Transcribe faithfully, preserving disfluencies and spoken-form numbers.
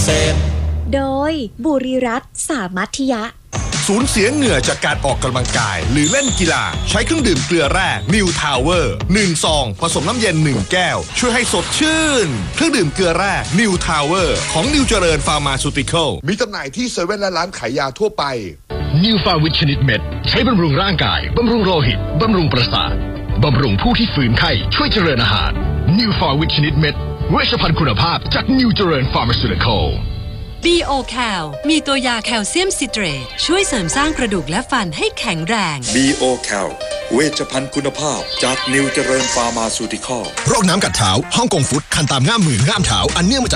ษตรโดยบุรีรัตน์สามัคยะสูญเสียเหงื่อจากการออกกำลังกายหรือเล่นกีฬาใช้เครื่องดื่มเกลือแร่นิวทาวเวอร์หนึ่งซองผสมน้ำเย็นหนึ่งแก้วช่วยให้สดชื่นเครื่องดื่มเกลือแร่นิวทาวเวอร์ของนิวเจริญฟาร์มาซูติคอลมีจำหน่ายที่เซเว่นและร้านขายยาทั่วไปนิวฟาวิชชนิดเม็ดใช้บำรุงร่างกายบำรุงโลหิตบำรุงประสาทบำรุงผู้ที่ฝืนไข้ช่วยเจริญอาหารนิวฟาวิชชนิดเม็ดเวชภัณฑ์คุณภาพจากนิวเจริญฟาร์มาซูติคอลบี โอ แคล มีตัวยาแคลเซียมซิเตรตช่วยเสริมสร้างกระดูกและฟันให้แข็งแรงบี โอ แคล เวชภัณฑ์คุณภาพจากนิวเจริญฟาร์มาซูติคอลโรคน้ำกัดเท้าฮ่องกงฟุตคันตามง่ามมือง่ามเท้าอันเนื่องมาจาก